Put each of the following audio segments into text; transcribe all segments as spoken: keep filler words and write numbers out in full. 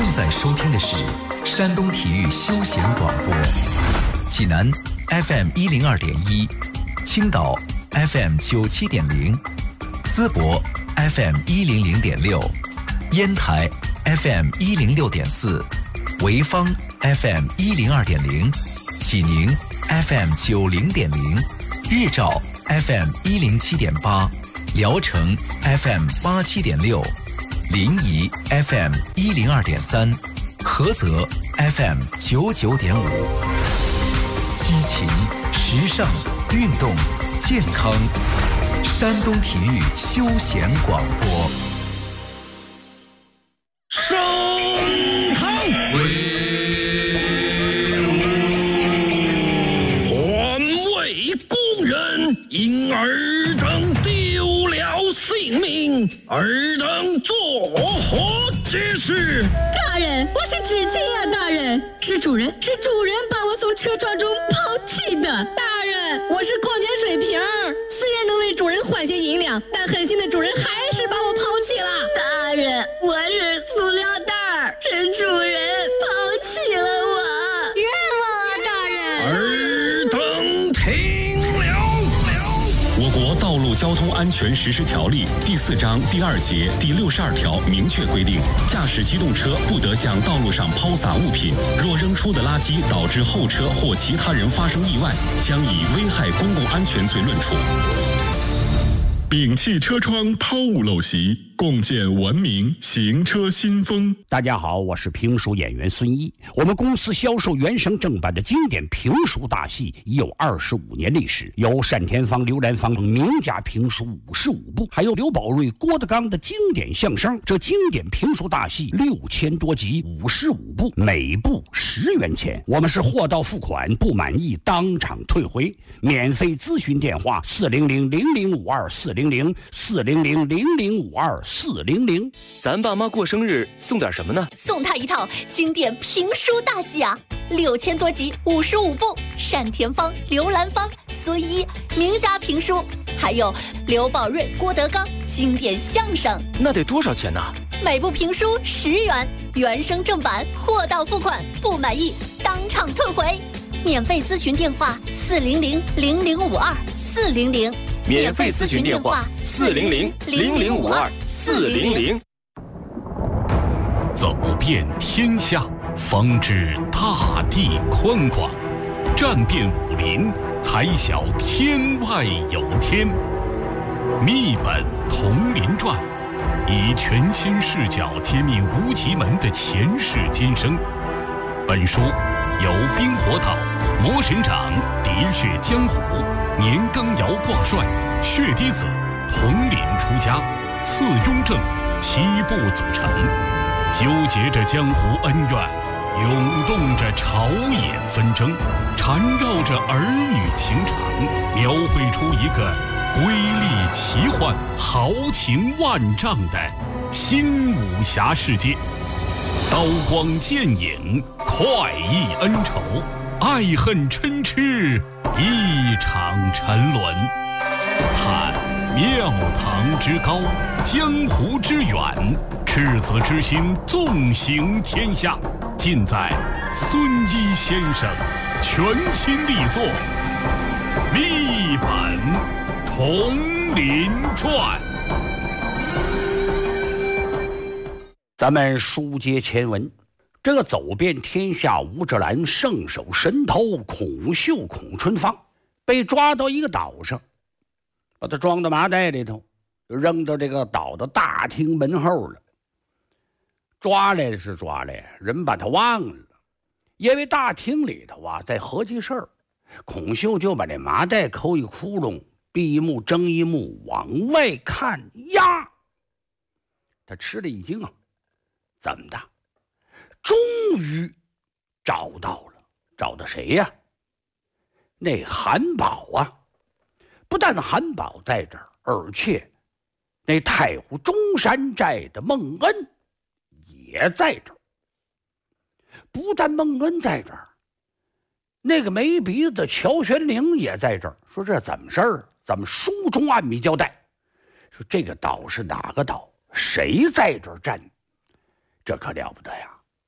正在收听的是山东体育休闲广播，济南 F M 一零二点一，青岛 F M 九七点零，淄博 F M 一零零点六，烟台 F M 一零六点四，潍坊 F M 一零二点零，济宁 F M 九零点零，日照 F M 一零七点八，聊城 F M 八七点六，临沂 F M 一零二点三，菏泽 F M 九九点五。激情、时尚、运动、健康，山东体育休闲广播。 升堂威武，环卫工人因尔等丢了性命，尔等作何解释？ 大人，我是知青啊！大人，是主人，是主人把我从车撞中抛弃的。大人，我是矿泉水瓶儿，虽然能为主人换些银两，但狠心的主人还是把我抛弃了。大人，我是塑料袋儿，是主人抛弃了我，冤枉啊！大人， 尔等听了。 我国道路交通安全实施条例第四章第二节第六十二条明确规定，驾驶机动车不得向道路上抛洒物品，若扔出的垃圾导致后车或其他人发生意外，将以危害公共安全罪论处。摒弃车窗抛物陋习，共建文明行车新风。 大家好，我是评书演员孙一。我们公司销售原声正版的经典评书大戏已有二十五年历史，有单田芳、刘兰芳名家评书五十五部，还有刘宝瑞、郭德纲的经典相声。这经典评书大戏六千多集，五十五部，每部十元钱。我们是货到付款，不满意当场退回。免费咨询电话：四零零零零五二四零零四零零零零五二四零零。 咱爸妈过生日送点什么呢？ 送他一套经典评书大戏啊，六千多集，五十五部，单田芳、刘兰芳、孙一名家评书，还有刘宝瑞、郭德纲经典相声。 那得多少钱呢？ 每部评书十元，原声正版，货到付款，不满意当场退回。免费咨询电话：四零零零零五二四零零。 免费咨询电话：四零零零零五二四零零。 走遍天下，方知大地宽广；战遍武林，才晓天外有天。密本同林传，以全新视角揭秘无极门的前世今生。本书由冰火岛、魔神掌、喋血江湖、年羹尧挂帅、血滴子、统领出家、次雍正七部组成，纠结着江湖恩怨，涌动着朝野纷争，缠绕着儿女情长，描绘出一个瑰丽奇幻、豪情万丈的新武侠世界。刀光剑影，快意恩仇，爱恨嗔痴，一场沉沦。探庙堂之高，江湖之远，赤子之心纵行天下，尽在孙一先生全新力作《密本同林传》。 咱们书接前文，这个走遍天下吴志兰圣手神头孔秀孔春芳被抓到一个岛上，把他装到麻袋里头，就扔到这个岛的大厅门后了。抓来是抓来，人把他忘了，因为大厅里头啊在合计事儿，孔秀就把这麻袋抠一窟窿，闭一目睁一目往外看呀，他吃了一惊啊，怎么的？终于找到了，找到谁呀？那韩宝啊！不但韩宝在这儿，而且那太湖中山寨的孟恩也在这儿。不但孟恩在这儿，那个没鼻子的乔玄龄也在这儿。说这怎么事儿？咱们书中暗密交代，说这个岛是哪个岛？谁在这儿站？这可了不得呀！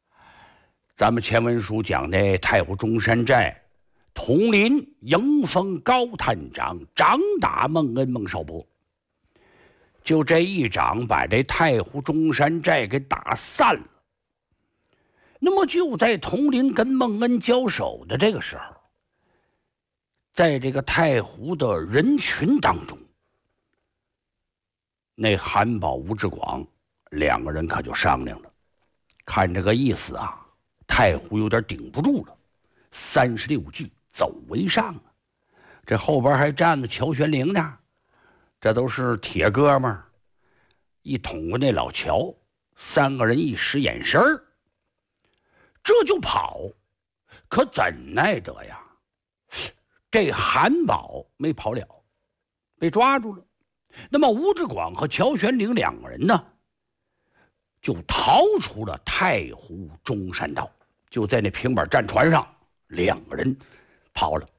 咱们前文书讲的太湖中山寨，统领迎风高探长，掌打孟恩孟少伯。就这一掌把这太湖中山寨给打散了。那么就在统领跟孟恩交手的这个时候，在这个太湖的人群当中，那韩宝、吴志广两个人可就商量了，看这个意思啊，太湖有点顶不住了，三十六计走为上啊。这后边还站着乔玄龄呢，这都是铁哥们儿。一捅过那老乔，三个人一使眼神儿，这就跑。可怎奈得呀，这韩宝没跑了，被抓住了。那么吴志广和乔玄龄两个人呢，就逃出了太湖中山道，就在那平板战船上，两个人跑了。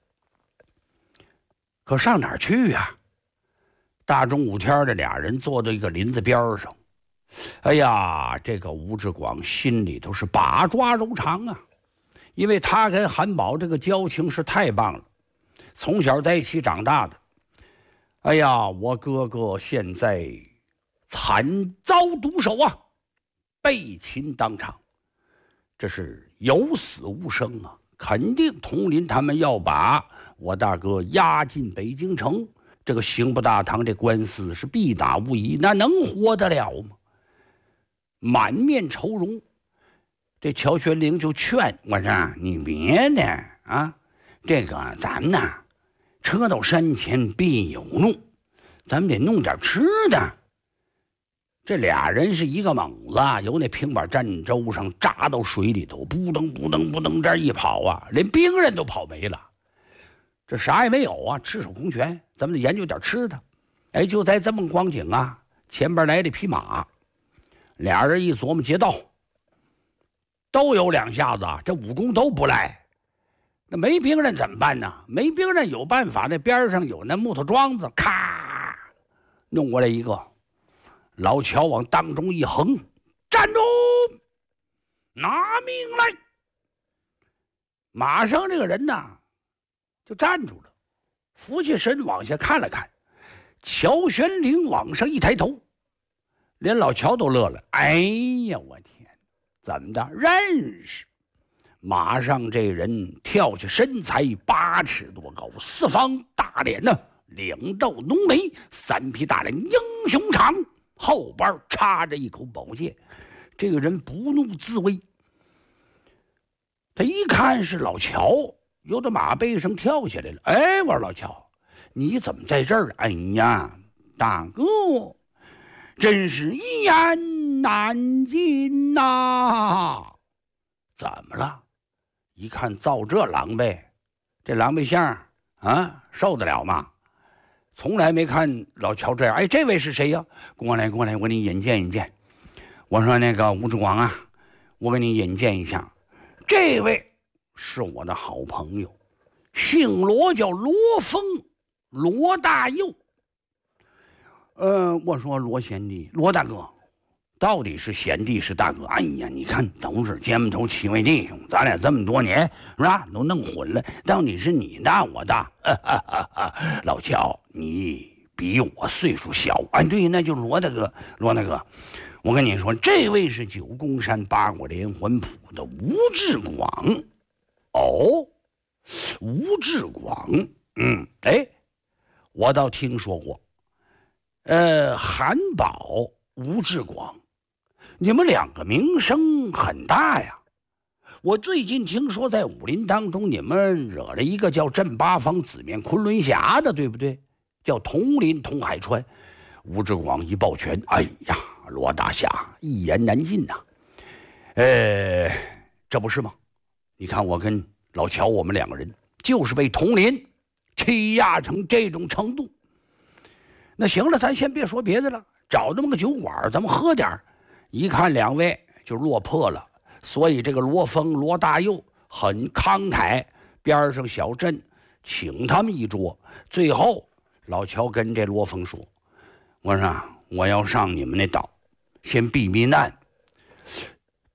可上哪儿去呀、啊？大中午天的，俩人坐在一个林子边上。哎呀，这个吴志广心里头是把抓柔肠啊，因为他跟韩宝这个交情是太棒了，从小在一起长大的。哎呀，我哥哥现在惨遭毒手啊，被擒当场，这是有死无生啊！肯定统领他们要把我大哥押进北京城。这个刑部大堂这官司是必打无疑，那能活得了吗？满面愁容，这乔玄龄就劝我说：“你别的啊，这个咱呐，车到山前必有路，咱们得弄点吃的。”这俩人是一个猛子，由那平板战舟上扎到水里头，扑腾扑腾扑腾，这一跑啊，连兵人都跑没了。这啥也没有啊，赤手空拳，咱们得研究点吃的。哎，就在这么光景啊，前边来了匹马，俩人一琢磨劫道，都有两下子，这武功都不赖。那没兵人怎么办呢？没兵人有办法，那边上有那木头桩子，咔弄过来一个，老乔往当中一横，站住，拿命来！马上这个人呐就站住了，扶起身往下看了看，乔玄龄往上一抬头，连老乔都乐了。哎呀，我天，怎么的？认识？马上这人跳起身材八尺多高，四方大脸呢，两道浓眉，三匹大脸，英雄长，后边插着一口宝剑。这个人不怒自威，他一看是老乔，由着马背上跳下来了。哎，我说老乔，你怎么在这儿？哎呀，大哥，真是一言难尽呐、啊！怎么了？一看造这狼狈，这狼狈相啊，受得了吗？从来没看老乔这样。哎，这位是谁呀？过来过来，我给你引荐引荐。我说那个吴志广啊，我给你引荐一下，这位是我的好朋友，姓罗，叫罗峰，罗大佑。呃，我说罗贤弟，罗大哥，到底是贤弟是大哥？哎呀，你看都是肩膊头七位弟兄，咱俩这么多年是吧，都弄混了，到底是你大我大。老乔，你比我岁数小。哎，对，那就是罗大哥，罗大哥。我跟你说，这位是九宫山八国连环谱的吴志广。哦，吴志广，嗯，哎，我倒听说过。呃，韩宝、吴志广，你们两个名声很大呀。我最近听说在武林当中，你们惹了一个叫镇八方紫面昆仑侠的，对不对？叫统领统海川。吴志广一抱拳，哎呀，罗大侠一言难尽呐、啊。呃，这不是吗？你看我跟老乔，我们两个人就是被统领欺压成这种程度。那行了，咱先别说别的了，找那么个酒馆，咱们喝点。一看两位就落魄了，所以这个罗峰、罗大佑很慷慨，边上小镇请他们一桌。最后老乔跟这罗峰说：“我说我要上你们那岛，先避避难。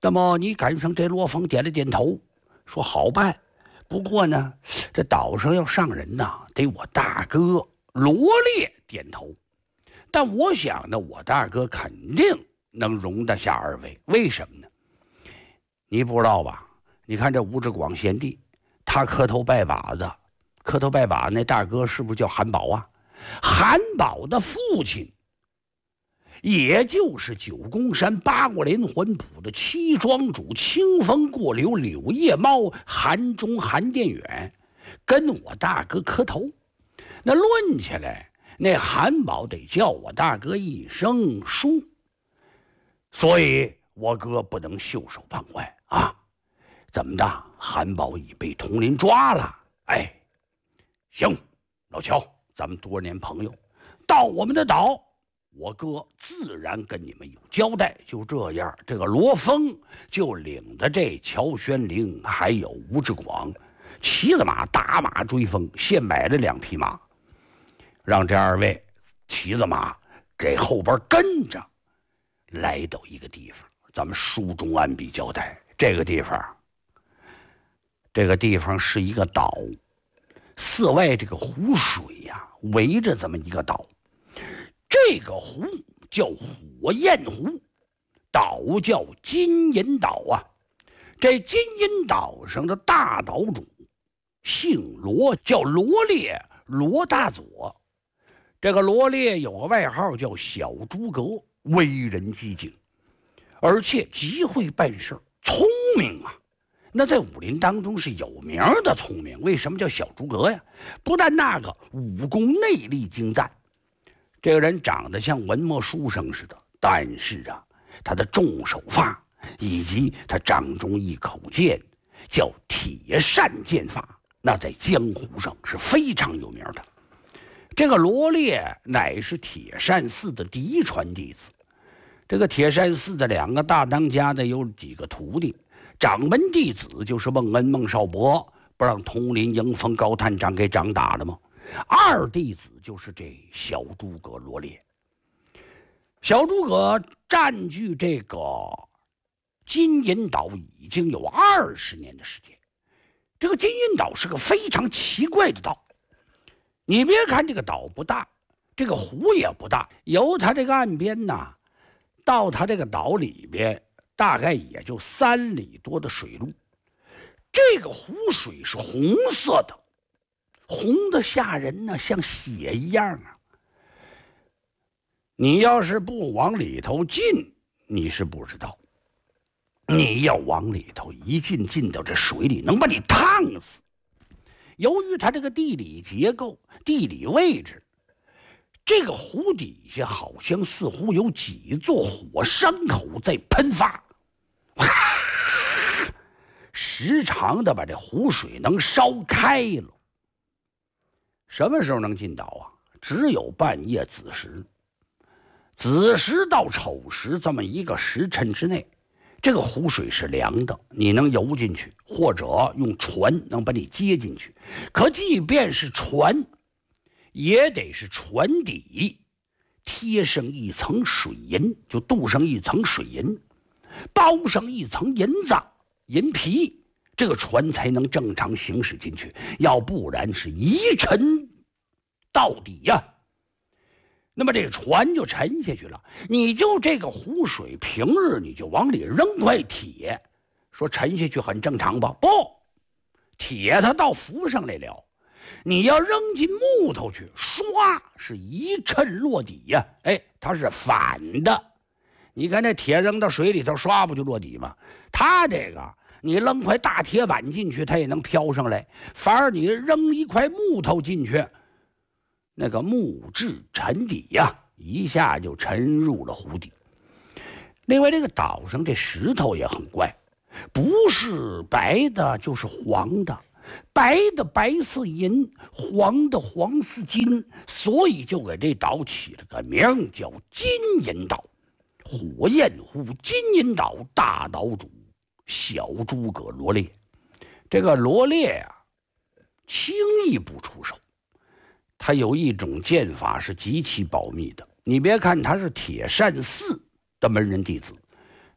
那么你赶上这罗峰点了点头，说好办。不过呢，这岛上要上人呐，得我大哥罗烈点头。但我想呢，我大哥肯定能容得下二位。为什么呢？你不知道吧？你看这吴志广贤弟，他磕头拜把子，磕头拜把那大哥是不是叫韩宝啊？韩宝的父亲，也就是九宫山八卦连环谱的七庄主清风过流柳叶猫韩中韩殿远，跟我大哥磕头。那论起来，那韩宝得叫我大哥一声叔，所以我哥不能袖手旁观啊！怎么的？韩宝已被佟林抓了。哎，行，老乔，咱们多年朋友，到我们的岛，我哥自然跟你们有交代。就这样，这个罗峰就领着这乔玄龄还有吴志广，骑着马打马追风，现买了两匹马，让这二位骑着马这后边跟着，来到一个地方。咱们书中按笔交代，这个地方，这个地方是一个岛，四外这个湖水呀、啊、围着这么一个岛。这个湖叫火焰湖，岛叫金银岛啊。这金银岛上的大岛主姓罗，叫罗烈，罗大佐。这个罗烈有个外号叫小诸葛，为人机警，而且极会办事，聪明啊。那在武林当中是有名的聪明。为什么叫小诸葛呀？不但那个武功内力精湛，这个人长得像文墨书生似的，但是啊，他的重手法以及他掌中一口剑叫铁扇剑法，那在江湖上是非常有名的。这个罗烈乃是铁扇寺的嫡传弟子。这个铁扇寺的两个大当家的有几个徒弟，掌门弟子就是孟恩孟少伯，不让佟林迎风高探长给掌打了吗？二弟子就是这小诸葛罗烈。小诸葛占据这个金银岛已经有二十年的时间。这个金银岛是个非常奇怪的岛。你别看这个岛不大，这个湖也不大，由它这个岸边呐，到它这个岛里边，大概也就三里多的水路。这个湖水是红色的，红的吓人呢，像血一样啊。你要是不往里头进，你是不知道。你要往里头一进，进到这水里，能把你烫死。由于它这个地理结构、地理位置，这个湖底下好像似乎有几座火山口在喷发，时常的把这湖水能烧开了。什么时候能进岛啊？只有半夜子时，子时到丑时这么一个时辰之内，这个湖水是凉的，你能游进去，或者用船能把你接进去。可即便是船，也得是船底贴上一层水银，就镀上一层水银，包上一层银子、银皮，这个船才能正常行驶进去，要不然是一沉到底呀、啊。那么这个船就沉下去了，你就这个湖水，平日你就往里扔块铁，说沉下去很正常吧？不，铁它倒浮上来了，你要扔进木头去，唰是一沉落底呀、啊！哎，它是反的。你看那铁扔到水里头，唰不就落底吗？它这个你扔块大铁板进去，它也能飘上来，反而你扔一块木头进去，那个木质沉底呀、啊，一下就沉入了湖底。另外，这个岛上这石头也很怪，不是白的，就是黄的，白的白似银，黄的黄似金，所以就给这岛起了个名叫金银岛。火焰湖金银岛大岛主小诸葛罗烈，这个罗烈啊，轻易不出手。他有一种剑法是极其保密的，你别看他是铁扇寺的门人弟子，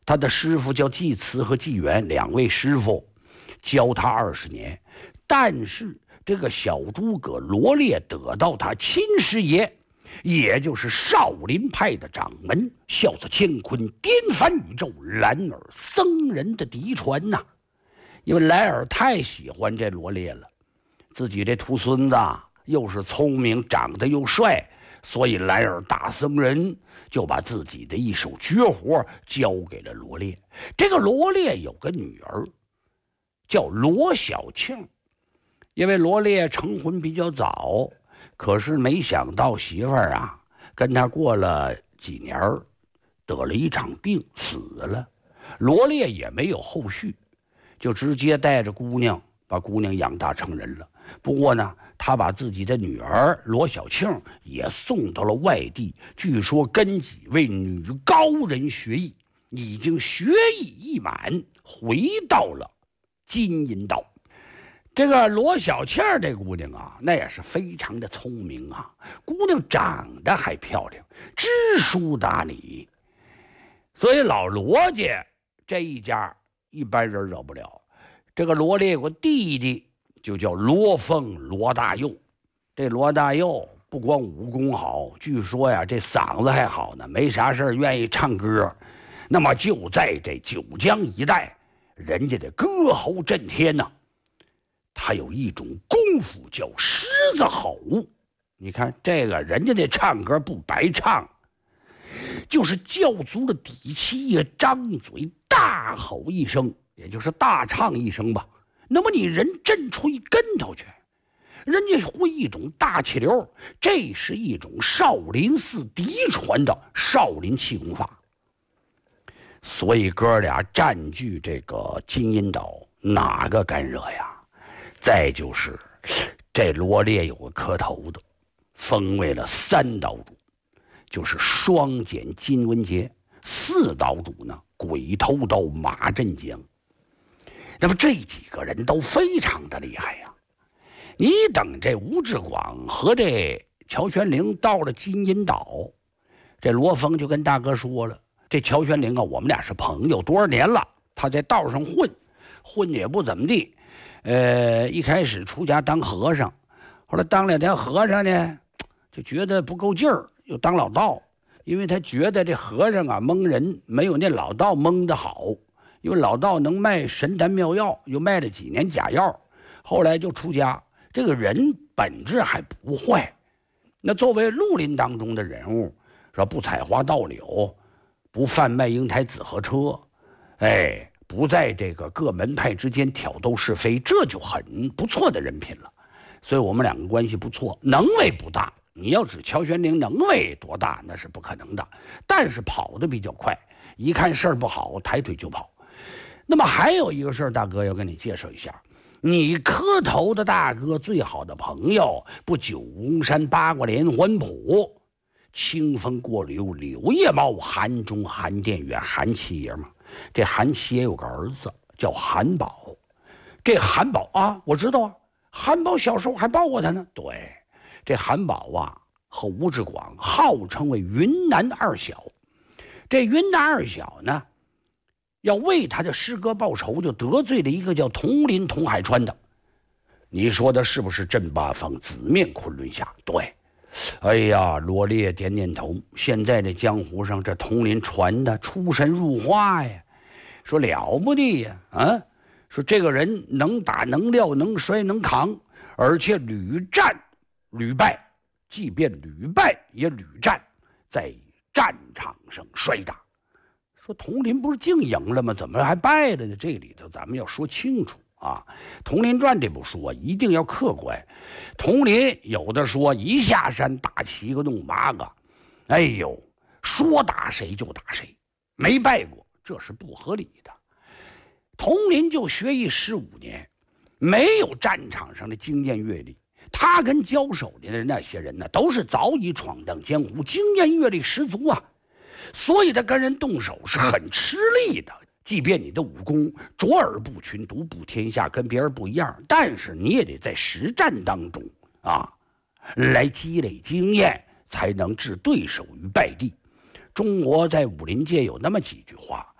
他的师傅叫季慈和季远，两位师傅教他二十年。但是这个小诸葛罗烈得到他亲师爷，也就是少林派的掌门，笑色乾坤，颠翻宇宙兰尔僧人的嫡传呐、啊。因为兰尔太喜欢这罗烈了，自己这徒孙子又是聪明，长得又帅，所以兰尔大僧人就把自己的一手绝活交给了罗烈。这个罗烈有个女儿叫罗小庆，因为罗烈成婚比较早，可是没想到媳妇儿啊跟他过了几年得了一场病死了，罗烈也没有后续，就直接带着姑娘把姑娘养大成人了。不过呢，他把自己的女儿罗小庆也送到了外地，据说跟几位女高人学艺，已经学艺已满，回到了金银岛。这个罗小倩这姑娘啊，那也是非常的聪明啊，姑娘长得还漂亮，知书达理，所以老罗家这一家一般人惹不了。这个罗烈有个弟弟就叫罗凤罗大佑，这罗大佑不光武功好，据说呀这嗓子还好呢，没啥事愿意唱歌。那么就在这九江一带，人家的歌喉震天呢、啊。他有一种功夫叫狮子吼，你看这个人家这唱歌不白唱，就是叫足了底气呀，张嘴大吼一声，也就是大唱一声吧，那么你人震出一跟头去，人家会一种大气流，这是一种少林寺嫡传的少林气功法。所以哥俩占据这个金银岛，哪个敢惹呀？再就是这罗烈有个磕头的，封为了三岛主，就是双剪金文杰；四岛主呢，鬼头刀马振江。那么这几个人都非常的厉害呀、啊。你等这吴志广和这乔玄龄到了金银岛，这罗峰就跟大哥说了，这乔玄龄啊，我们俩是朋友多少年了，他在道上混，混的也不怎么地。呃，一开始出家当和尚，后来当两天和尚呢，就觉得不够劲儿，又当老道。因为他觉得这和尚啊蒙人没有那老道蒙得好，因为老道能卖神丹妙药，又卖了几年假药，后来就出家。这个人本质还不坏，那作为绿林当中的人物，说不采花盗柳，不贩卖英台子和车，哎。不在这个各门派之间挑逗是非，这就很不错的人品了。所以我们两个关系不错，能为不大。你要指乔玄龄能为多大，那是不可能的。但是跑得比较快，一看事儿不好，抬腿就跑。那么还有一个事儿，大哥要跟你介绍一下。你磕头的大哥最好的朋友，不九宫山八卦连环谱，清风过柳柳叶茂，韩中韩殿远韩七爷吗？这韩七爷有个儿子叫韩宝，这韩宝啊，我知道啊，韩宝小时候还抱过他呢。对，这韩宝啊和吴志广号称为云南二小。这云南二小呢，要为他的师哥报仇，就得罪了一个叫佟林佟海川的。你说的是不是镇八方紫面昆仑下？对。哎呀，罗烈点点头。现在这江湖上，这佟林传的出神入化呀，说了不得呀！啊，说这个人能打能撂能摔能扛，而且屡战屡败，即便屡败也屡战，在战场上摔打。说佟林不是净赢了吗？怎么还败了呢？这里头咱们要说清楚啊，《佟林传》这部书啊，一定要客观。佟林有的说一下山打七个弄八个，哎呦，说打谁就打谁，没败过，这是不合理的。佟林就学艺十五年，没有战场上的经验阅历，他跟交手的那些人呢，都是早已闯荡江湖，经验阅历十足啊，所以他跟人动手是很吃力的。即便你的武功卓尔不群，独步天下，跟别人不一样，但是你也得在实战当中啊，来积累经验，才能置对手于败地。中国在武林界有那么几句话：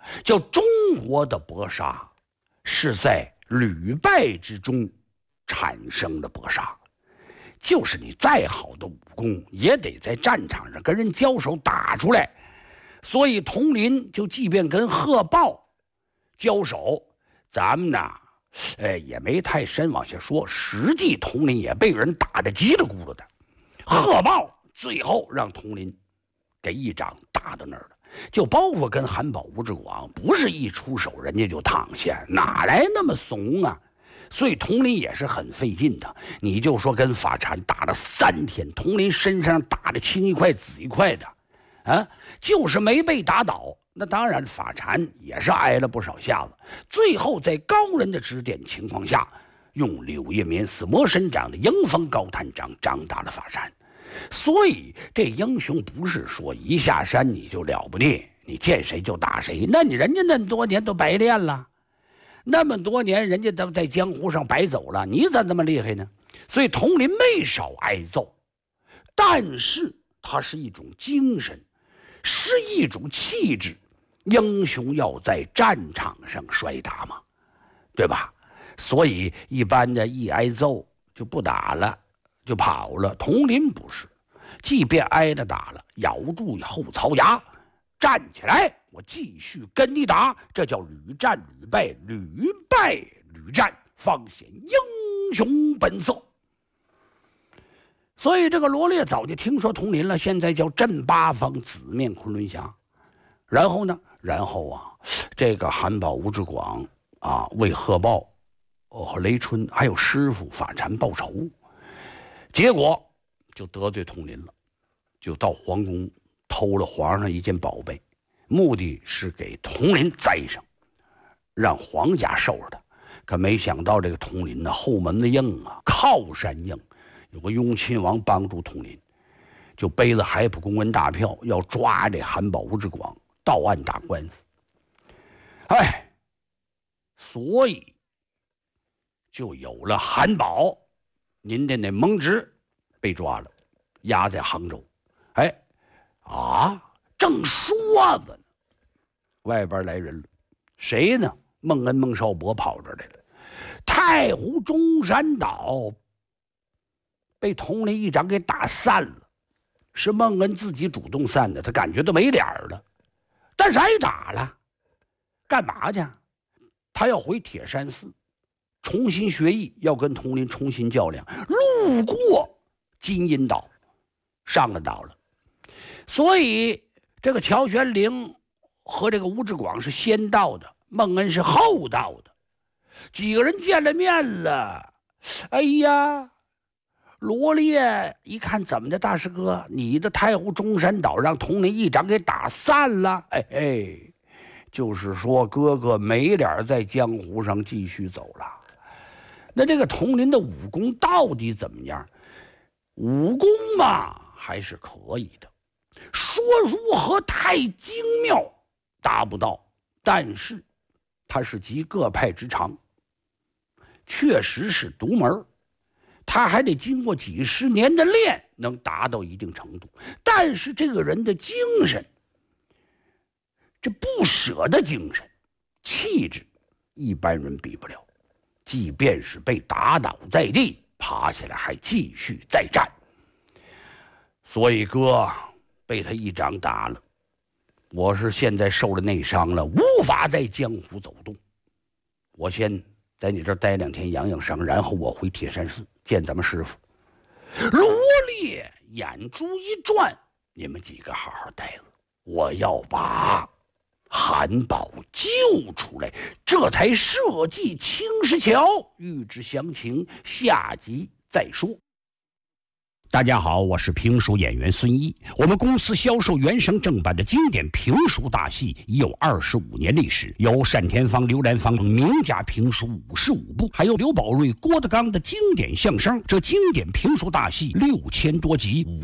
叫中国的搏杀是在屡败之中产生的搏杀，就是你再好的武功也得在战场上跟人交手打出来。所以佟林就即便跟贺豹交手，咱们呢呃，也没太深往下说，实际佟林也被人打得叽里咕噜的。贺豹最后让佟林给一掌打到那儿了，就包括跟韩宝、吴志广，不是一出手人家就躺下，哪来那么怂啊？所以佟林也是很费劲的。你就说跟法禅打了三天，佟林身上打得青一块紫一块的，啊，就是没被打倒。那当然，法禅也是挨了不少下子。最后在高人的指点情况下，用柳叶棉死魔神掌的迎风高探掌掌打了法禅。所以这英雄不是说一下山你就了不地，你见谁就打谁，那你人家那么多年都白练了，那么多年人家都在江湖上白走了，你咋那么厉害呢？所以佟林没少挨揍，但是他是一种精神，是一种气质。英雄要在战场上摔打嘛，对吧？所以一般的一挨揍就不打了，就跑了。佟林不是，即便挨了打了，咬住后槽牙，站起来，我继续跟你打。这叫屡战屡败，屡败屡战，方显英雄本色。所以这个罗烈早就听说佟林了，现在叫镇八方，紫面昆仑侠。然后呢？然后啊，这个韩宝、吴志广啊，为贺豹、哦雷春还有师傅法禅报仇，结果就得罪佟林了，就到皇宫偷了皇上一件宝贝，目的是给佟林栽上，让皇家收拾他。可没想到这个佟林呢，后门子硬啊，靠山硬，有个雍亲王帮助佟林，就背了海普公文大票，要抓这韩宝、吴志广到案打官司。哎，所以就有了韩宝您的那蒙直被抓了，押在杭州。哎啊，正说着呢，外边来人了，谁呢？孟恩、孟少伯跑这来了。太湖中山岛被佟林一掌给打散了，是孟恩自己主动散的，他感觉都没脸了。但是挨打了，干嘛去？他要回铁山寺重新学艺，要跟佟林重新较量。路过金银岛，上了岛了。所以这个乔玄龄和这个吴志广是先到的，孟恩是后到的。几个人见了面了，哎呀，罗烈一看，怎么的，大师哥，你的太湖中山岛让佟林一掌给打散了。哎哎，就是说哥哥没脸在江湖上继续走了。那这个佟林的武功到底怎么样？武功嘛还是可以的，说如何太精妙达不到，但是他是集各派之长，确实是独门，他还得经过几十年的练，能达到一定程度。但是这个人的精神，这不舍的精神、气质，一般人比不了。即便是被打倒在地，爬起来还继续再战。所以哥被他一掌打了，我是现在受了内伤了，无法在江湖走动。我先在你这儿待两天养养伤，然后我回铁山寺见咱们师傅。罗烈眼珠一转，你们几个好好待着，我要把韩宝救出来，这才设计青石桥。欲知详情，下集再说。大家好，我是评书演员孙一。我们公司销售原声正版的经典评书大戏已有二十五年历史，有单田芳、刘兰芳名家评书五十五部，还有刘宝瑞、郭德纲的经典相声。这经典评书大戏六千多集，五